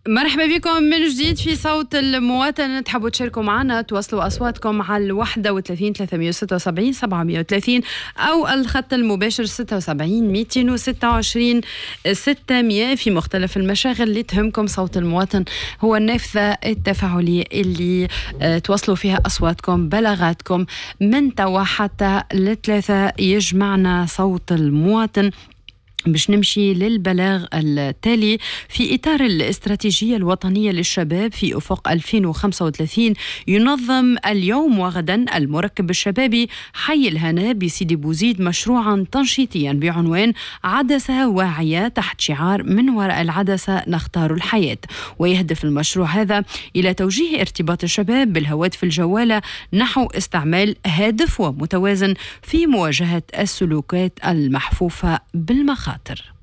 مرحبا بكم من جديد في صوت المواطن. تحبوا تشاركوا معنا، توصلوا أصواتكم على 31 376 730 أو الخط المباشر 76 226 600 في مختلف المشاغل اللي تهمكم. صوت المواطن هو النافذة التفاعلية اللي توصلوا فيها أصواتكم، بلاغاتكم من توا حتى لثلاثة. يجمعنا صوت المواطن باش نمشي للبلاغ التالي في إطار الاستراتيجية الوطنية للشباب في أفق 2035. ينظم اليوم وغدا المركب الشبابي حي الهنا بسيدي بوزيد مشروعا تنشيطيا بعنوان عدسة واعية تحت شعار من وراء العدسة نختار الحياة. ويهدف المشروع هذا إلى توجيه ارتباط الشباب بالهواتف الجوالة نحو استعمال هادف ومتوازن في مواجهة السلوكات المحفوفة بالمخاطر.